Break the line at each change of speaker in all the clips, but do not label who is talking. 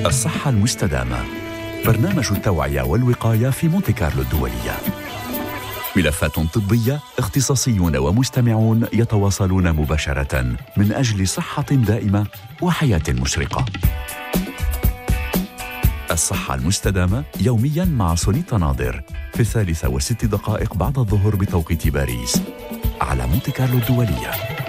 الصحة المستدامة، برنامج التوعية والوقاية في مونتي كارلو الدولية. ملفات طبية، اختصاصيون ومستمعون يتواصلون مباشرة من أجل صحة دائمة وحياة مشرقة. الصحة المستدامة يومياً مع سونيتا ناظر في 3:06 بعد الظهر بتوقيت باريس على مونتي كارلو الدولية.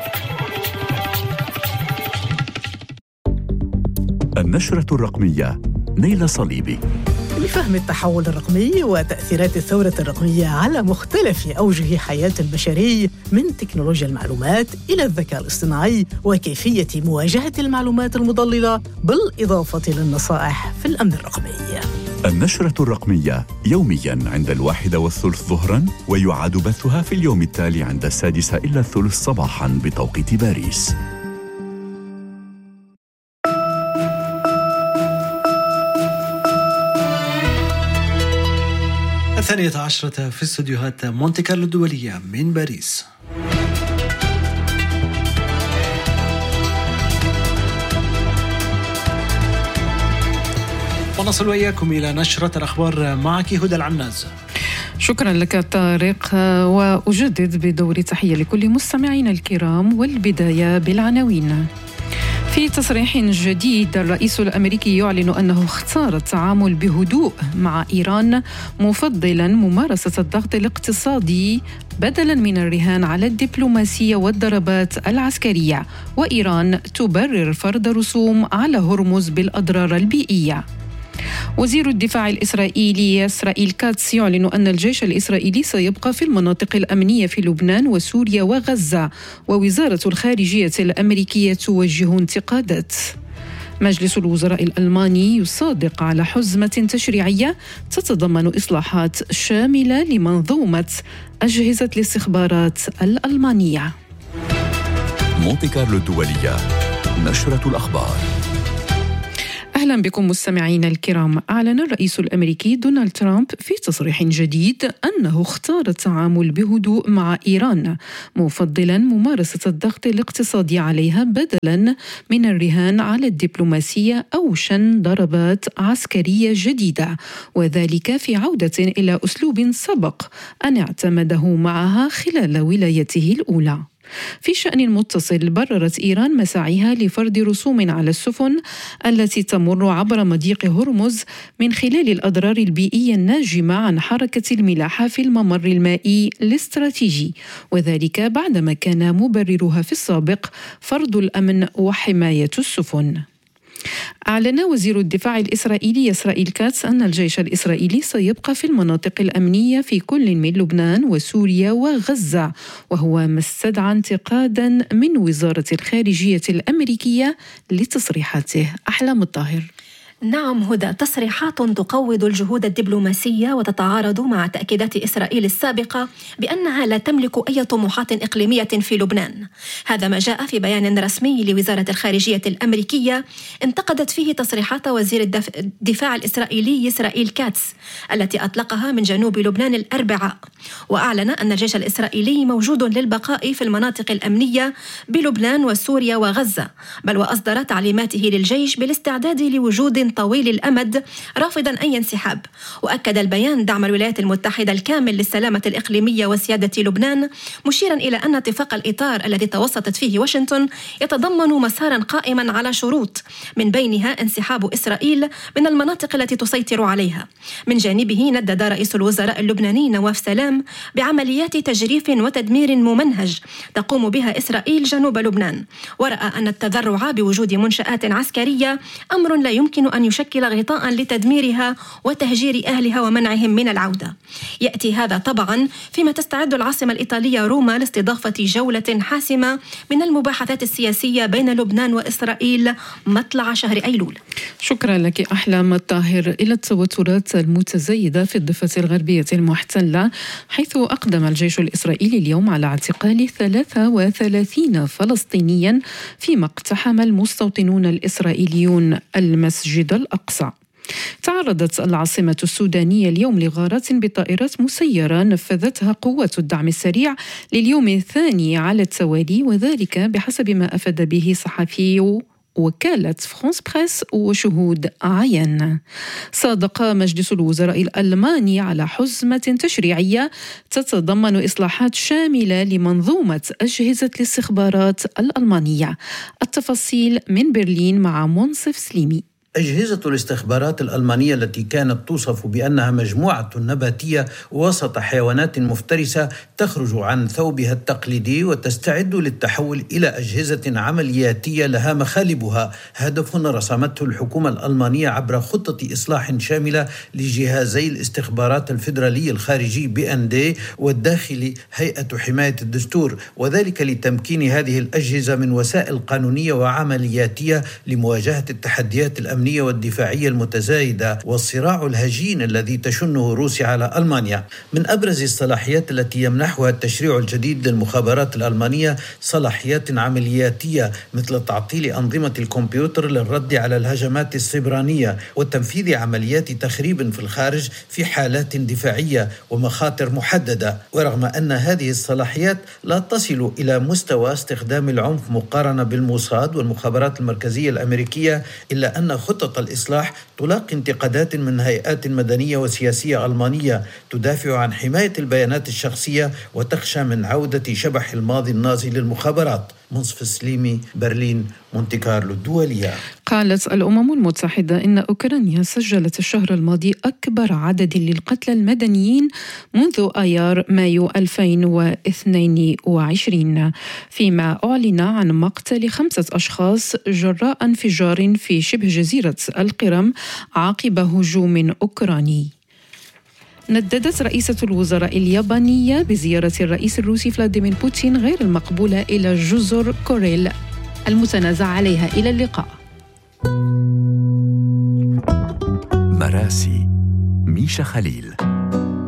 النشرة الرقمية، نيلة صليبي.
لفهم التحول الرقمي وتأثيرات الثورة الرقمية على مختلف أوجه حياة البشري، من تكنولوجيا المعلومات إلى الذكاء الاصطناعي وكيفية مواجهة المعلومات المضللة، بالإضافة للنصائح في الأمن الرقمي.
النشرة الرقمية يومياً عند 1:30 ظهراً، ويعاد بثها في اليوم التالي عند 6:30 صباحاً بتوقيت باريس.
12 في استوديوهات مونتي كارلو الدولية من باريس. ونصل وإياكم إلى نشرة الأخبار، معك هدى العناز.
شكرا لك طارق، وأجدد بدور تحية لكل مستمعين الكرام، والبداية بالعناوين. في تصريح جديد، الرئيس الأمريكي يعلن أنه اختار التعامل بهدوء مع إيران، مفضلا ممارسة الضغط الاقتصادي بدلا من الرهان على الدبلوماسية والضربات العسكرية، وإيران تبرر فرض رسوم على هرمز بالأضرار البيئية. وزير الدفاع الإسرائيلي إسرائيل كاتس يعلن أن الجيش الإسرائيلي سيبقى في المناطق الأمنية في لبنان وسوريا وغزة، ووزارة الخارجية الأمريكية توجه انتقادات. مجلس الوزراء الألماني يصادق على حزمة تشريعية تتضمن إصلاحات شاملة لمنظومة أجهزة الاستخبارات الألمانية.
مونتي كارلو الدولية، نشرة الأخبار.
أهلا بكم مستمعين الكرام. أعلن الرئيس الأمريكي دونالد ترامب في تصريح جديد أنه اختار التعامل بهدوء مع إيران، مفضلا ممارسة الضغط الاقتصادي عليها بدلا من الرهان على الدبلوماسية أو شن ضربات عسكرية جديدة، وذلك في عودة إلى أسلوب سبق أن اعتمده معها خلال ولايته الأولى. في شأن متصل، بررت إيران مساعيها لفرض رسوم على السفن التي تمر عبر مضيق هرمز من خلال الأضرار البيئية الناجمة عن حركة الملاحة في الممر المائي الاستراتيجي، وذلك بعدما كان مبررها في السابق فرض الأمن وحماية السفن. أعلن وزير الدفاع الإسرائيلي إسرائيل كاتس أن الجيش الإسرائيلي سيبقى في المناطق الأمنية في كل من لبنان وسوريا وغزة، وهو ما استدعى انتقادا من وزارة الخارجية الأمريكية لتصريحاته. أحلام الطاهر.
نعم هدى، تصريحات تقوض الجهود الدبلوماسية وتتعارض مع تأكيدات إسرائيل السابقة بأنها لا تملك أي طموحات إقليمية في لبنان. هذا ما جاء في بيان رسمي لوزارة الخارجية الأمريكية انتقدت فيه تصريحات وزير الدفاع الإسرائيلي إسرائيل كاتس التي أطلقها من جنوب لبنان الأربعاء، وأعلن أن الجيش الإسرائيلي موجود للبقاء في المناطق الأمنية بلبنان وسوريا وغزة، بل وأصدر تعليماته للجيش بالاستعداد لوجود طويل الأمد رافضا أي انسحاب. وأكد البيان دعم الولايات المتحدة الكامل للسلامة الإقليمية وسيادة لبنان، مشيرا إلى أن اتفاق الإطار الذي توسطت فيه واشنطن يتضمن مسارا قائما على شروط، من بينها انسحاب إسرائيل من المناطق التي تسيطر عليها. من جانبه ندد رئيس الوزراء اللبناني نواف سلام بعمليات تجريف وتدمير ممنهج تقوم بها إسرائيل جنوب لبنان، ورأى أن التذرع بوجود منشآت عسكرية أمر لا يمكن أن يشكل غطاء لتدميرها وتهجير أهلها ومنعهم من العودة. يأتي هذا طبعا فيما تستعد العاصمة الإيطالية روما لاستضافة جولة حاسمة من المباحثات السياسية بين لبنان وإسرائيل مطلع شهر أيلول.
شكرا لك أحلام الطاهر. إلى التوترات المتزايدة في الضفة الغربية المحتلة، حيث أقدم الجيش الإسرائيلي اليوم على اعتقال 33 فلسطينيا فيما اقتحم المستوطنون الإسرائيليون المسجد الأقصى. تعرضت العاصمة السودانية اليوم لغارات بطائرات مسيرة نفذتها قوات الدعم السريع لليوم الثاني على التوالي، وذلك بحسب ما أفاد به صحفي وكالة فرانس بريس وشهود عيان. صادق مجلس الوزراء الألماني على حزمة تشريعية تتضمن إصلاحات شاملة لمنظومة أجهزة الاستخبارات الألمانية. التفاصيل من برلين مع منصف سليمي.
أجهزة الاستخبارات الألمانية التي كانت توصف بأنها مجموعة نباتية وسط حيوانات مفترسة تخرج عن ثوبها التقليدي وتستعد للتحول إلى أجهزة عملياتية لها مخالبها، هدف رسمته الحكومة الألمانية عبر خطة إصلاح شاملة لجهازي الاستخبارات الفيدرالي الخارجي BND والداخلي هيئة حماية الدستور، وذلك لتمكين هذه الأجهزة من وسائل قانونية وعملياتية لمواجهة التحديات الأمنية والدفاعية المتزايدة والصراع الهجين الذي تشنه روسيا على ألمانيا. من أبرز الصلاحيات التي يمنحها التشريع الجديد للمخابرات الألمانية صلاحيات عملياتية مثل تعطيل أنظمة الكمبيوتر للرد على الهجمات السيبرانية وتنفيذ عمليات تخريب في الخارج في حالات دفاعية ومخاطر محددة. ورغم أن هذه الصلاحيات لا تصل إلى مستوى استخدام العنف مقارنة بالموساد والمخابرات المركزية الأمريكية، إلا أن خطة الإصلاح تلاقي انتقادات من هيئات مدنية وسياسية ألمانية تدافع عن حماية البيانات الشخصية وتخشى من عودة شبح الماضي النازي للمخابرات. منصف سليمي، برلين، مونتي كارلو الدولية.
قالت الأمم المتحدة إن أوكرانيا سجلت الشهر الماضي أكبر عدد للقتلى المدنيين منذ آيار مايو 2022، فيما أعلن عن مقتل 5 أشخاص جراء انفجار في شبه جزيرة القرم عقب هجوم أوكراني. نددت رئيسة الوزراء اليابانية بزيارة الرئيس الروسي فلاديمير بوتين غير المقبولة إلى جزر كوريل المتنازع عليها. إلى اللقاء.
مراسي ميشا خليل.